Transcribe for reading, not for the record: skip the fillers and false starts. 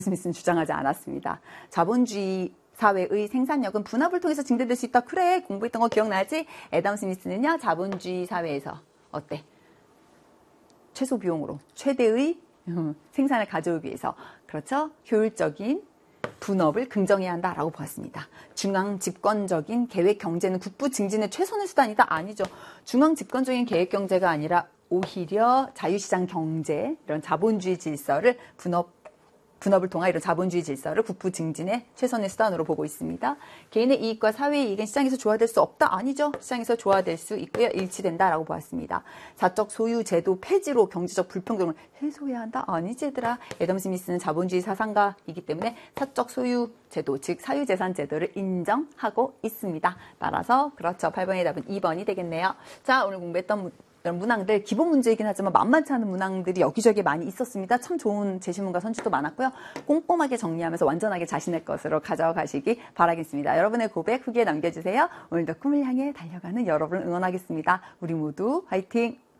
스미스는 주장하지 않았습니다. 자본주의 사회의 생산력은 분업을 통해서 증대될 수 있다. 그래, 공부했던 거 기억나지? 애덤 스미스는요, 자본주의 사회에서 어때? 최소 비용으로 최대의 생산을 가져오기 위해서, 그렇죠? 효율적인 분업을 긍정해야 한다라고 보았습니다. 중앙 집권적인 계획 경제는 국부 증진의 최선의 수단이다? 아니죠. 중앙 집권적인 계획 경제가 아니라 오히려 자유시장 경제, 이런 자본주의 질서를 분업을 통한 이런 자본주의 질서를 국부 증진의 최선의 수단으로 보고 있습니다. 개인의 이익과 사회의 이익은 시장에서 조화될 수 없다? 아니죠. 시장에서 조화될 수 있고요. 일치된다라고 보았습니다. 사적 소유 제도 폐지로 경제적 불평등을 해소해야 한다? 아니지 얘들아. 애덤 스미스는 자본주의 사상가이기 때문에 사적 소유 제도, 즉 사유재산 제도를 인정하고 있습니다. 따라서 그렇죠. 8번의 답은 2번이 되겠네요. 자, 오늘 공부했던 이런 문항들, 기본 문제이긴 하지만 만만치 않은 문항들이 여기저기 많이 있었습니다. 참 좋은 제시문과 선지도 많았고요. 꼼꼼하게 정리하면서 완전하게 자신의 것으로 가져가시기 바라겠습니다. 여러분의 고백 후기에 남겨주세요. 오늘도 꿈을 향해 달려가는 여러분을 응원하겠습니다. 우리 모두 화이팅!